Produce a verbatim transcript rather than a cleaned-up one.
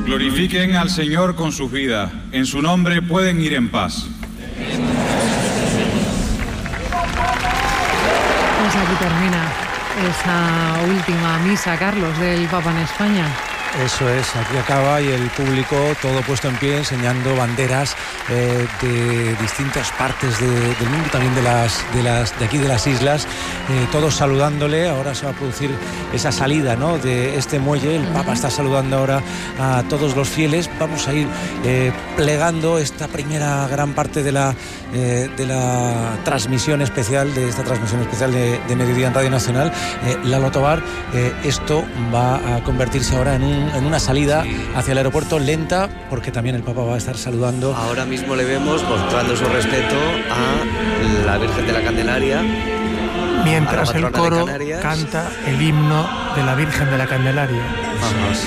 Glorifiquen al Señor con sus vidas. En su nombre pueden ir en paz. Pues aquí termina esa última misa, Carlos, del Papa en España. Eso es, aquí acaba y el público todo puesto en pie enseñando banderas eh, de distintas partes de, del mundo, también de las de las de aquí de las islas, eh, todos saludándole. Ahora se va a producir esa salida, ¿no?, de este muelle. El Papa está saludando ahora a todos los fieles. Vamos a ir eh, plegando esta primera gran parte de la eh, de la transmisión especial, de esta transmisión especial de, de Mediodía en Radio Nacional. Eh, Lalo Tobar, eh, esto va a convertirse ahora en un en una salida sí. hacia el aeropuerto lenta, porque también el Papa va a estar saludando. Ahora mismo le vemos mostrando su respeto a la Virgen de la Candelaria, mientras el coro canta el himno de la Virgen de la Candelaria. Vamos.